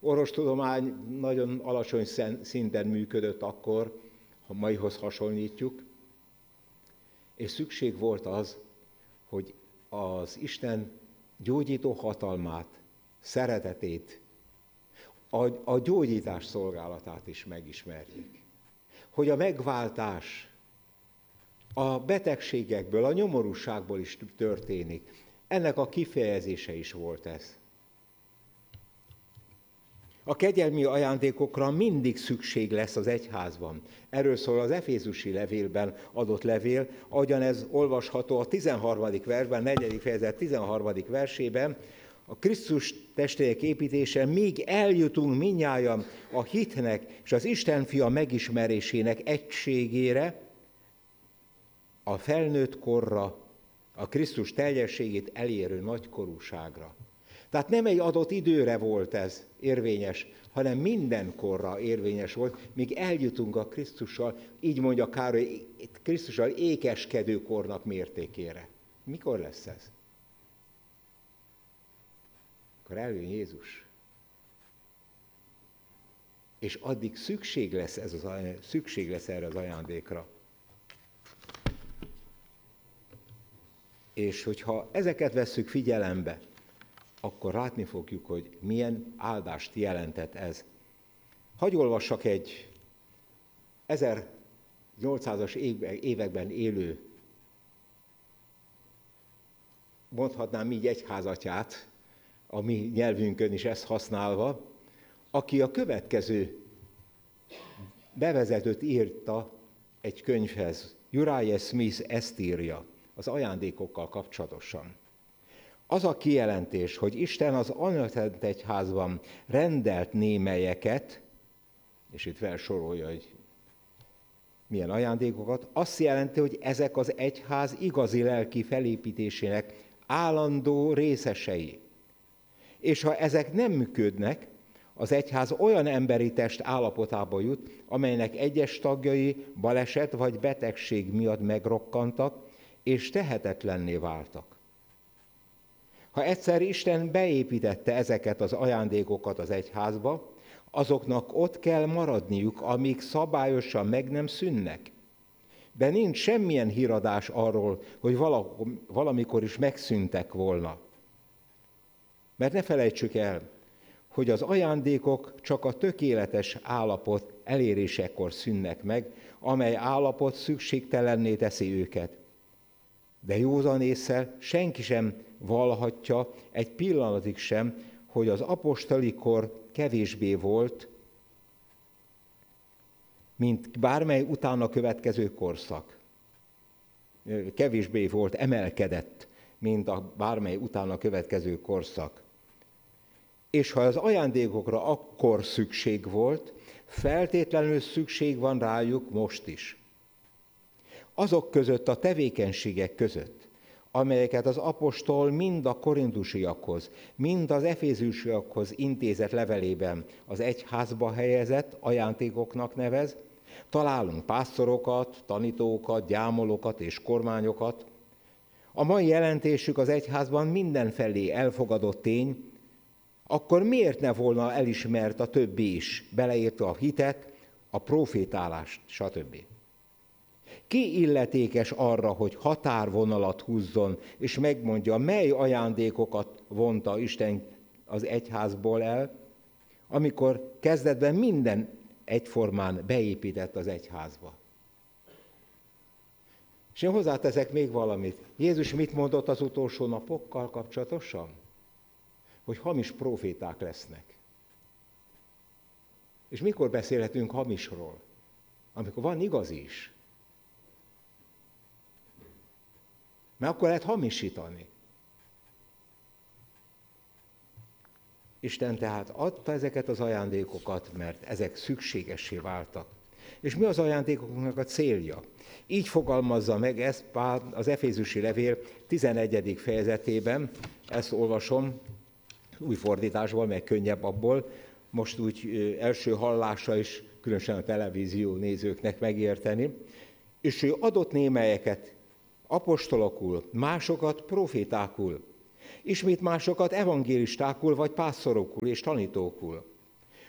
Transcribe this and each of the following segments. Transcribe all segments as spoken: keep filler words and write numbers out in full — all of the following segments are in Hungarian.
orvostudomány nagyon alacsony szinten működött akkor, ha maihoz hasonlítjuk, és szükség volt az, hogy az Isten gyógyító hatalmát, szeretetét, a, a gyógyítás szolgálatát is megismerjék. Hogy a megváltás a betegségekből, a nyomorúságból is történik. Ennek a kifejezése is volt ez. A kegyelmi ajándékokra mindig szükség lesz az egyházban. Erről szól az Efézusi levélben adott levél, ahogyan ez olvasható a tizenharmadik versben, negyedik fejezet tizenharmadik versében, a Krisztus testének építése, míg eljutunk mindnyájan a hitnek és az Isten fia megismerésének egységére, a felnőtt korra, a Krisztus teljességét elérő nagykorúságra. Tehát nem egy adott időre volt ez érvényes, hanem minden korra érvényes volt, míg eljutunk a Krisztussal, így mondja Károly, Krisztussal ékeskedő kornak mértékére. Mikor lesz ez? Akkor eljön Jézus. És addig szükség lesz, ez az, szükség lesz erre az ajándékra. És hogyha ezeket vesszük figyelembe, akkor látni fogjuk, hogy milyen áldást jelentett ez. Hagy olvassak egy ezernyolcszázas években élő, mondhatnám így egyházatját, a mi nyelvünkön is ezt használva, aki a következő bevezetőt írta egy könyvhez. Uriah Smith ezt írja az ajándékokkal kapcsolatosan. Az a kijelentés, hogy Isten az Anyaszent Egyházban rendelt némelyeket, és itt felsorolja, hogy milyen ajándékokat, azt jelenti, hogy ezek az egyház igazi lelki felépítésének állandó részesei. És ha ezek nem működnek, az egyház olyan emberi test állapotába jut, amelynek egyes tagjai baleset vagy betegség miatt megrokkantak, és tehetetlenné váltak. Ha egyszer Isten beépítette ezeket az ajándékokat az egyházba, azoknak ott kell maradniuk, amíg szabályosan meg nem szűnnek. De nincs semmilyen híradás arról, hogy valamikor is megszűntek volna. Mert ne felejtsük el, hogy az ajándékok csak a tökéletes állapot elérésekor szűnnek meg, amely állapot szükségtelenné teszi őket. De józan ésszel senki sem vallhatja egy pillanatig sem, hogy az apostoli kor kevésbé volt, mint bármely utána következő korszak. Kevésbé volt, emelkedett, mint a bármely utána következő korszak. És ha az ajándékokra akkor szükség volt, feltétlenül szükség van rájuk most is. Azok között, a tevékenységek között, amelyeket az apostol mind a korintusiakhoz, mind az efézusiakhoz intézett levelében az egyházba helyezett ajándékoknak nevez, találunk pásztorokat, tanítókat, gyámolókat és kormányokat. A mai jelentésük az egyházban mindenfelé elfogadott tény, akkor miért ne volna elismert a többi is, beleértve a hitet, a profétálást, stb. Ki illetékes arra, hogy határvonalat húzzon, és megmondja, mely ajándékokat vonta Isten az egyházból el, amikor kezdetben minden egyformán beépített az egyházba. És én hozzáteszek még valamit. Jézus mit mondott az utolsó napokkal kapcsolatosan? Hogy hamis proféták lesznek. És mikor beszélhetünk hamisról? Amikor van igazi is. Mert akkor lehet hamisítani. Isten tehát adta ezeket az ajándékokat, mert ezek szükségessé váltak. És mi az ajándékoknak a célja? Így fogalmazza meg ezt Pál az Efézusi levél tizenegyedik fejezetében, ezt olvasom új fordításból, meg könnyebb abból, most úgy első hallásra is, különösen a televízió nézőknek megérteni. És ő adott némelyeket apostolokul, másokat profétákul, ismét másokat evangélistákul, vagy pásztorokul és tanítókul.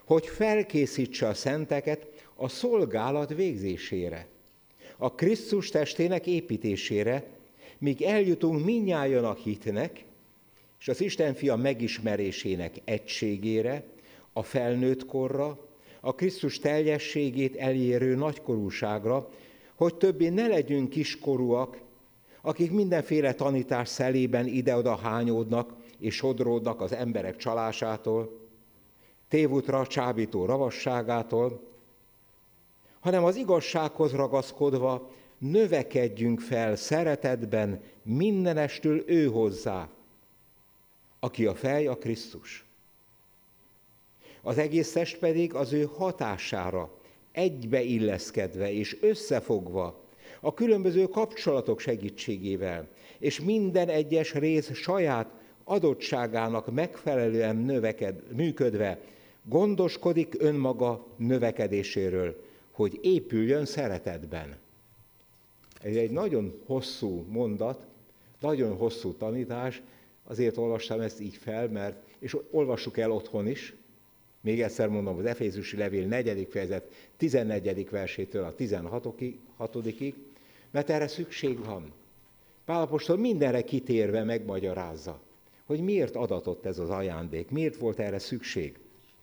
hogy felkészítse a szenteket a szolgálat végzésére, a Krisztus testének építésére, míg eljutunk mindnyájan a hitnek, és az Isten fia megismerésének egységére, a felnőtt korra, a Krisztus teljességét elérő nagykorúságra, hogy többé ne legyünk kiskorúak, akik mindenféle tanítás szelében ide-oda hányódnak és sodródnak az emberek csalásától, tévútra csábító ravasságától, hanem az igazsághoz ragaszkodva növekedjünk fel szeretetben mindenestül ő hozzá, aki a fej, a Krisztus. Az egész test pedig az ő hatására egybeilleszkedve és összefogva a különböző kapcsolatok segítségével, és minden egyes rész saját adottságának megfelelően növeked, működve, gondoskodik önmaga növekedéséről, hogy épüljön szeretetben. Ez egy nagyon hosszú mondat, nagyon hosszú tanítás, azért olvastam ezt így fel, mert, és olvassuk el otthon is, még egyszer mondom, az Efézusi levél negyedik fejezet tizennegyedik versétől a tizenhatodikig, mert erre szükség van. Pál apostol mindenre kitérve megmagyarázza, hogy miért adatott ez az ajándék, miért volt erre szükség.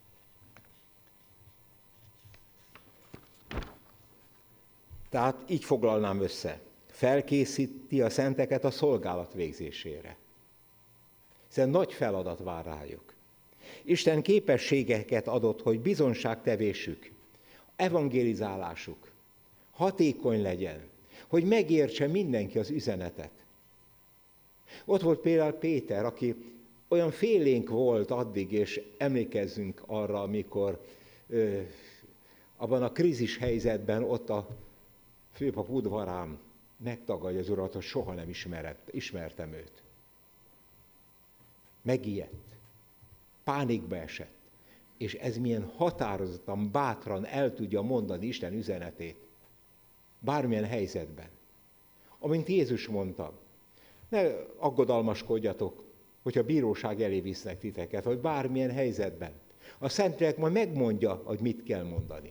Tehát így foglalnám össze. Felkészíti a szenteket a szolgálat végzésére. Hiszen nagy feladat vár rájuk. Isten képességeket adott, hogy bizonságtevésük, evangelizálásuk hatékony legyen, hogy megértse mindenki az üzenetet. Ott volt például Péter, aki olyan félénk volt addig, és emlékezzünk arra, amikor ö, abban a krízis helyzetben ott a főpap udvarán megtagadja az Urat, hogy soha nem ismerett, ismertem őt. Megijedt, pánikba esett, és ez milyen határozottan, bátran el tudja mondani Isten üzenetét, bármilyen helyzetben. Amint Jézus mondta, ne aggodalmaskodjatok, hogyha bíróság elé visznek titeket, vagy bármilyen helyzetben. A Szentlélek majd megmondja, hogy mit kell mondani.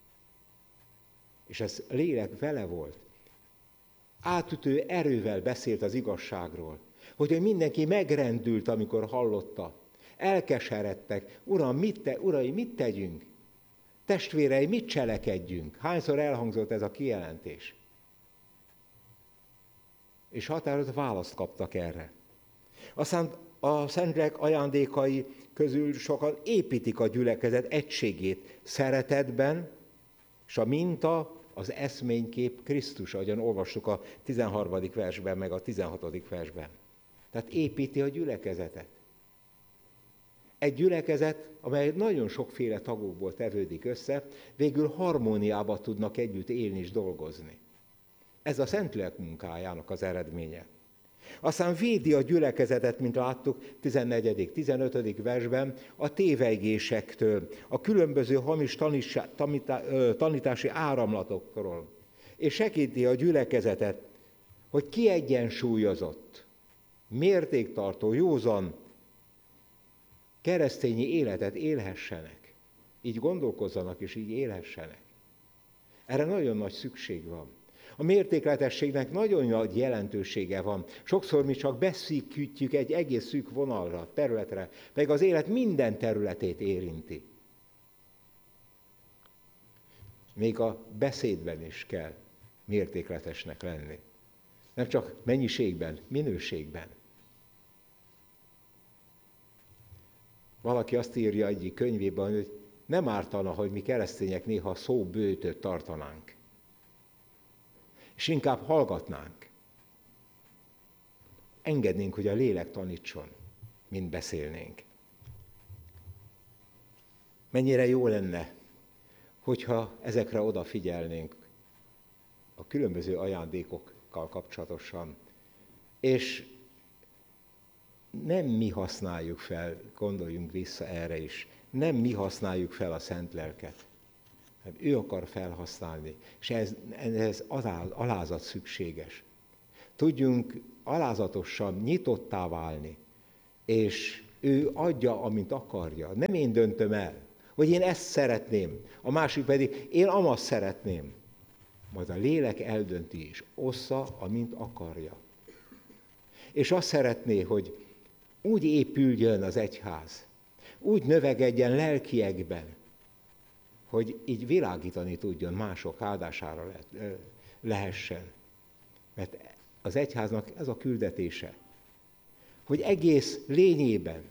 És ez lélek vele volt. Átütő erővel beszélt az igazságról, hogy mindenki megrendült, amikor hallotta. Elkeseredtek, Uram, mit te, Urai, mit tegyünk? Testvérei, mit cselekedjünk? Hányszor elhangzott ez a kijelentés? És határozott választ kaptak erre. Aztán a Szentlélek ajándékai közül sokan építik a gyülekezet egységét szeretetben, és a minta, az eszménykép Krisztus, ahogyan olvassuk a tizenharmadik versben, meg a tizenhatodik versben. Tehát építi a gyülekezetet. Egy gyülekezet, amely nagyon sokféle tagokból tevődik össze, végül harmóniába tudnak együtt élni és dolgozni. Ez a Szentlélek munkájának az eredménye. Aztán védi a gyülekezetet, mint láttuk, tizennegyedik tizenötödik versben, a tévegésektől, a különböző hamis tanítási áramlatokról, és segíti a gyülekezetet, hogy kiegyensúlyozott, mértéktartó, józan, keresztényi életet élhessenek. Így gondolkozzanak és így élhessenek. Erre nagyon nagy szükség van. A mértékletességnek nagyon nagy jelentősége van. Sokszor mi csak beszűkítjük egy egész szűk vonalra, területre, meg az élet minden területét érinti. Még a beszédben is kell mértékletesnek lenni. Nem csak mennyiségben, minőségben. Valaki azt írja egyik könyvében, hogy nem ártana, hogy mi keresztények néha szóbőtöt tartanánk. És inkább hallgatnánk. Engednénk, hogy a lélek tanítson, mint beszélnénk. Mennyire jó lenne, hogyha ezekre odafigyelnénk a különböző ajándékokkal kapcsolatosan, és nem mi használjuk fel, gondoljunk vissza erre is, nem mi használjuk fel a Szent Lelket, hanem ő akar felhasználni, és ez, ez alázat szükséges. Tudjunk alázatosan nyitottá válni, és ő adja, amint akarja. Nem én döntöm el. hogy én ezt szeretném, a másik pedig én amazt szeretném. Majd a lélek eldönti is, ossza, amint akarja. És azt szeretné, hogy úgy épüljön az egyház, úgy növegedjen lelkiekben, hogy így világítani tudjon, mások áldására le, lehessen. Mert az egyháznak ez a küldetése, hogy egész lényében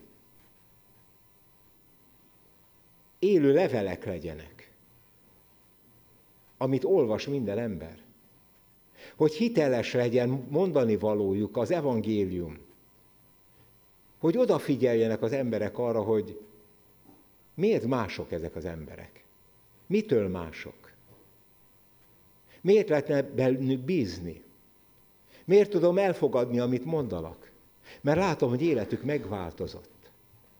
élő levelek legyenek, amit olvas minden ember. Hogy hiteles legyen mondani valójuk az evangélium. Hogy odafigyeljenek az emberek arra, hogy miért mások ezek az emberek. Mitől mások? Miért lehetne bennük bízni? Miért tudom elfogadni, amit mondanak? Mert látom, hogy életük megváltozott.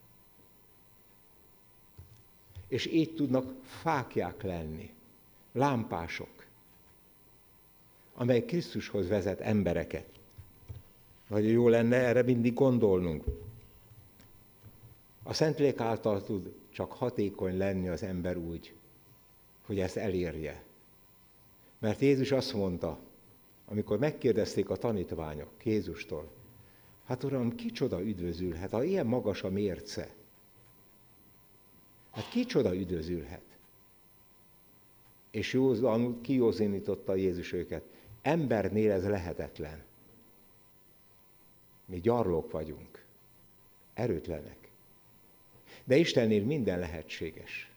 És így tudnak fáklyák lenni, lámpások, amely Krisztushoz vezet embereket. Nagyon jó lenne erre mindig gondolnunk. A Szentlélek által tud csak hatékony lenni az ember úgy, hogy ezt elérje. Mert Jézus azt mondta, amikor megkérdezték a tanítványok Jézustól, hát Uram, kicsoda üdvözülhet, ha ilyen magas a mérce? Hát kicsoda üdvözülhet? És józanul kijózínította Jézus őket. Embernél ez lehetetlen. Mi gyarlók vagyunk, erőtlenek. De Istennél minden lehetséges.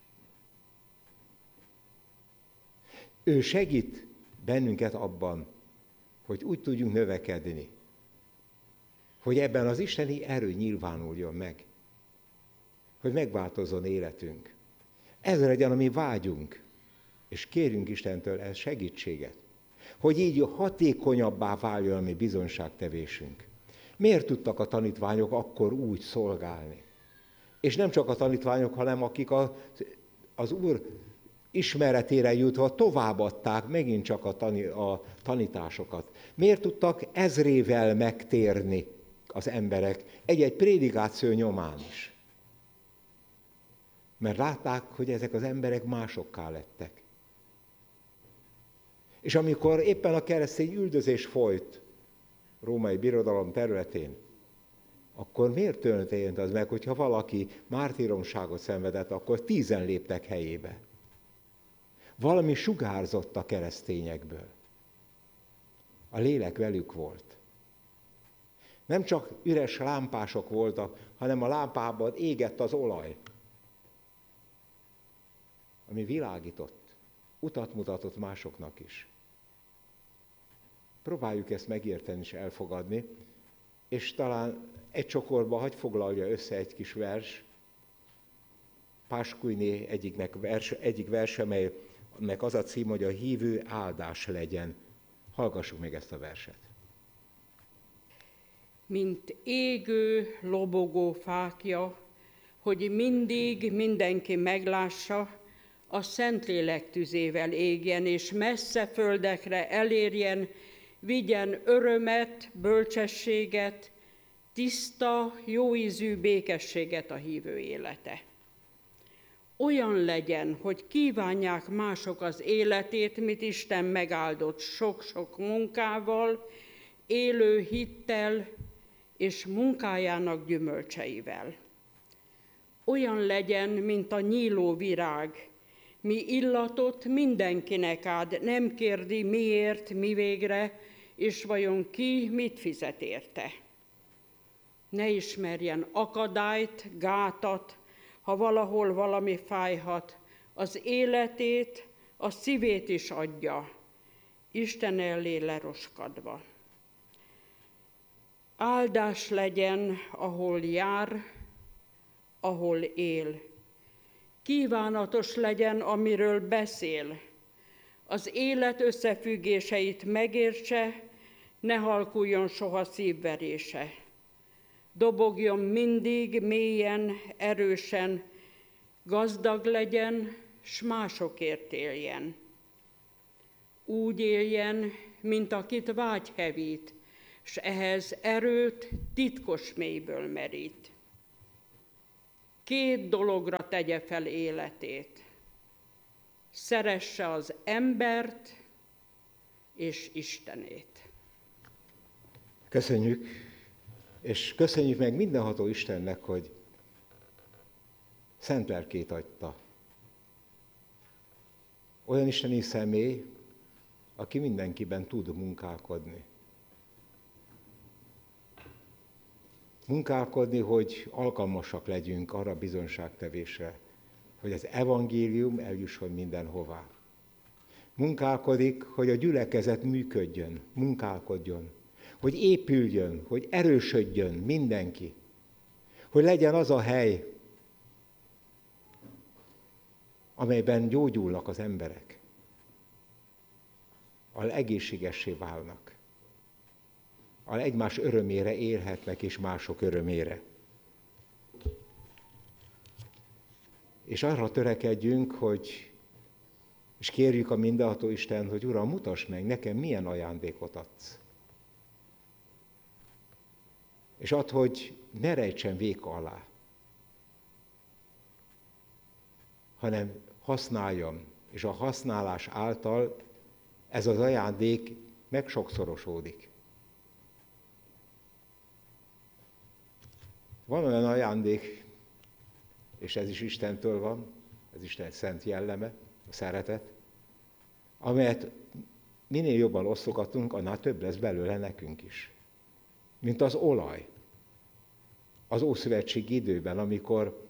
Ő segít bennünket abban, hogy úgy tudjunk növekedni, hogy ebben az isteni erő nyilvánuljon meg, hogy megváltozzon életünk. Ez legyen a mi vágyunk, és kérjünk Istentől ez segítséget, hogy így hatékonyabbá váljon a mi bizonyságtevésünk. Miért tudtak a tanítványok akkor úgy szolgálni? És nem csak a tanítványok, hanem akik a, az Úr ismeretére jutva továbbadták megint csak a, tani, a tanításokat. Miért tudtak ezrével megtérni az emberek egy-egy prédikáció nyomán is? Mert látták, hogy ezek az emberek másokká lettek. És amikor éppen a keresztény üldözés folyt római birodalom területén, akkor miért történt az meg, hogyha valaki mártíromságot szenvedett, akkor tízen léptek helyébe? Valami sugárzott a keresztényekből. A lélek velük volt. Nem csak üres lámpások voltak, hanem a lámpában égett az olaj, ami világított, utat mutatott másoknak is. Próbáljuk ezt megérteni és elfogadni, és talán egy csokorba hagy foglalja össze egy kis vers, Páskújné egyiknek vers, egyik verse, melynek az a cím, hogy a hívő áldás legyen. Hallgassuk meg ezt a verset. Mint égő, lobogó fákja, hogy mindig mindenki meglássa, a Szentlélek tüzével égjen, és messze földekre elérjen, vigyen örömet, bölcsességet, tiszta, jóízű békességet a hívő élete. Olyan legyen, hogy kívánják mások az életét, mit Isten megáldott sok-sok munkával, élő hittel és munkájának gyümölcseivel. Olyan legyen, mint a nyíló virág, mi illatot mindenkinek ad, nem kérdi miért, mi végre, és vajon ki mit fizet érte. Ne ismerjen akadályt, gátat, ha valahol valami fájhat, az életét, a szívét is adja, Isten elé leroskadva. Áldás legyen, ahol jár, ahol él. Kívánatos legyen, amiről beszél. Az élet összefüggéseit megértse, ne halkuljon soha szívverése. Dobogjon mindig mélyen, erősen, gazdag legyen, s másokért éljen. Úgy éljen, mint akit vágy hevít, s ehhez erőt titkos mélyből merít. két dologra tegye fel életét. Szeresse az embert és Istenét. Köszönjük, és köszönjük meg mindenható Istennek, hogy szent lelkét adta. Olyan isteni személy, aki mindenkiben tud munkálkodni. Munkálkodni, hogy alkalmasak legyünk arra bizonyságtevésre, hogy az evangélium eljusson mindenhová. Munkálkodik, hogy a gyülekezet működjön, munkálkodjon, hogy épüljön, hogy erősödjön mindenki, hogy legyen az a hely, amelyben gyógyulnak az emberek, ahol egészségessé válnak, ahol egymás örömére élhetnek, és mások örömére. És arra törekedjünk, hogy, és kérjük a mindenható Isten, hogy Uram, mutasd meg nekem, milyen ajándékot adsz. És add, hogy ne rejtsen véka alá, hanem használjam, és a használás által ez az ajándék megsokszorosódik. Van olyan ajándék, és ez is Istentől van, ez Isten szent jelleme, a szeretet, amelyet minél jobban osztogatunk, annál több lesz belőle nekünk is. Mint az olaj. Az ószövetségi időben, amikor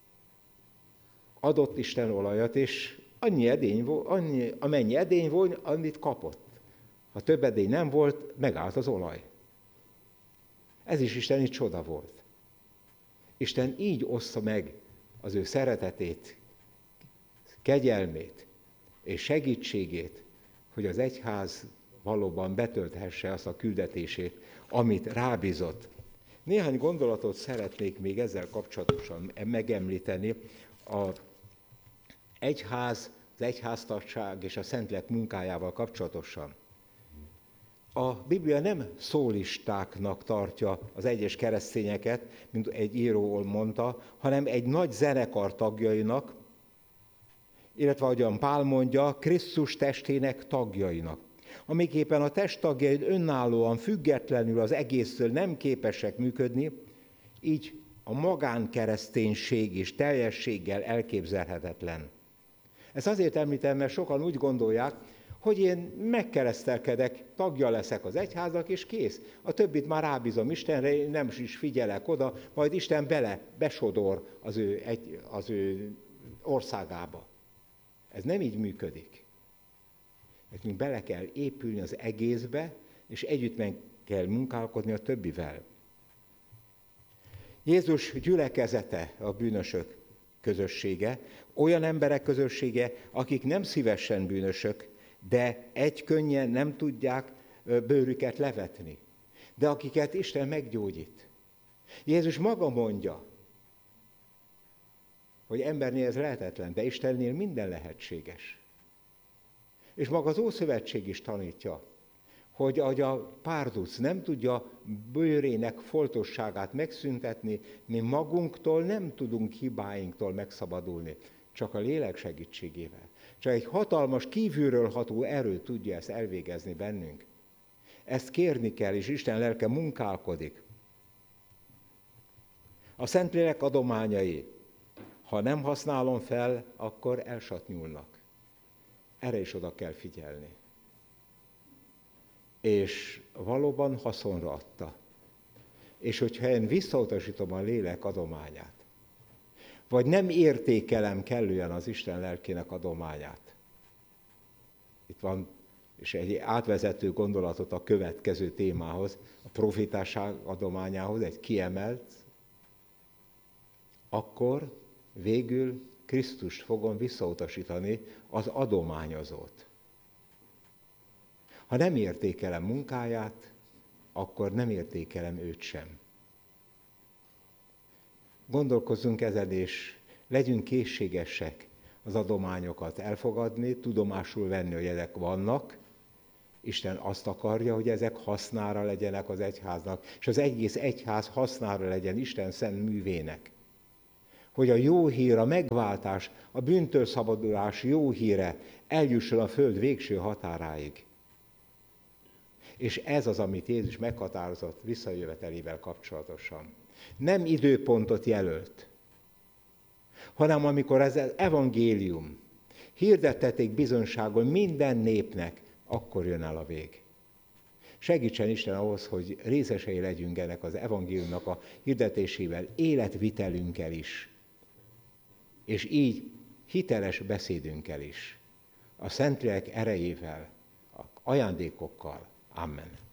adott Isten olajat, és annyi edény volt, annyi, amennyi edény volt, annyit kapott. Ha több edény nem volt, megállt az olaj. Ez is isteni csoda volt. Isten így ossza meg az ő szeretetét, kegyelmét és segítségét, hogy az egyház valóban betölthesse azt a küldetését, amit rábízott. Néhány gondolatot szeretnék még ezzel kapcsolatosan megemlíteni. A egyház, az egyháztartság és a Szentlélek munkájával kapcsolatosan. A Biblia nem szólistáknak tartja az egyes keresztényeket, mint egy író mondta, hanem egy nagy zenekar tagjainak, illetve ahogyan Pál mondja, Krisztus testének tagjainak. Amiképpen a test tagjaid önállóan, függetlenül az egésztől nem képesek működni, így a magánkereszténység is teljességgel elképzelhetetlen. Ezt azért említem, mert sokan úgy gondolják, hogy én megkeresztelkedek, tagja leszek az egyháznak, és kész. A többit már rábízom Istenre, én nem is figyelek oda, majd Isten bele, besodor az ő, egy, az ő országába. Ez nem így működik. Nekünk bele kell épülni az egészbe, és együtt meg kell munkálkodni a többivel. Jézus gyülekezete a bűnösök közössége, olyan emberek közössége, akik nem szívesen bűnösök, de egy könnyen nem tudják bőrüket levetni, de akiket Isten meggyógyít. Jézus maga mondja, hogy embernél ez lehetetlen, de Istennél minden lehetséges. És maga az Ószövetség is tanítja, hogy ahogy a párduc nem tudja bőrének foltosságát megszüntetni, mi magunktól nem tudunk hibáinktól megszabadulni, csak a lélek segítségével. Csak egy hatalmas, kívülről ható erő tudja ezt elvégezni bennünk. Ezt kérni kell, és Isten lelke munkálkodik. A Szentlélek adományai, ha nem használom fel, akkor elsatnyulnak. Erre is oda kell figyelni. És valóban haszonra adta. És hogyha én visszautasítom a lélek adományát, vagy nem értékelem kellően az Isten lelkének adományát. Itt van, és egy átvezető gondolatot a következő témához, a profétásság adományához, egy kiemelt, akkor végül Krisztust fogom visszautasítani, az adományozót. Ha nem értékelem munkáját, akkor nem értékelem őt sem. Gondolkozzunk ezen, és legyünk készségesek az adományokat elfogadni, tudomásul venni, hogy ezek vannak. Isten azt akarja, hogy ezek hasznára legyenek az egyháznak, és az egész egyház hasznára legyen Isten szent művének. hogy a jó hír, a megváltás, a bűntől szabadulás jó híre eljusson a föld végső határáig. És ez az, amit Jézus meghatározott visszajövetelével kapcsolatosan. Nem időpontot jelölt, hanem amikor ez az evangélium hirdettették bizonságon minden népnek, akkor jön el a vég. Segítsen Isten ahhoz, hogy részesei legyünk ennek az evangéliumnak a hirdetésével, életvitelünkkel is, és így hiteles beszédünkkel is, a Szentlélek erejével, a ajándékokkal. Amen.